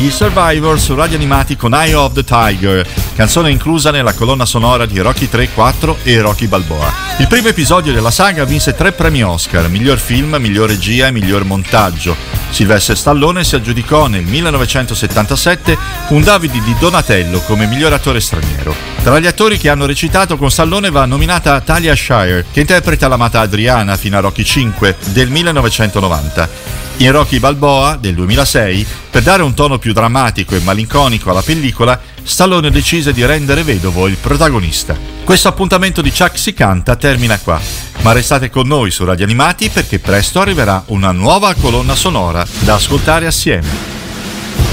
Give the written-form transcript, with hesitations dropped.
i Survivor su Radio Animati con Eye of the Tiger, canzone inclusa nella colonna sonora di Rocky 3, 4 e Rocky Balboa. Il primo episodio della saga vinse 3 premi Oscar, miglior film, miglior regia e miglior montaggio. Sylvester Stallone si aggiudicò nel 1977 un David di Donatello come miglior attore straniero. Tra gli attori che hanno recitato con Stallone va nominata Talia Shire, che interpreta l'amata Adriana fino a Rocky 5 del 1990. In Rocky Balboa del 2006, per dare un tono più drammatico e malinconico alla pellicola, Stallone decise di rendere vedovo il protagonista. Questo appuntamento di Chuck si canta termina qua, ma restate con noi su Radio Animati perché presto arriverà una nuova colonna sonora da ascoltare assieme.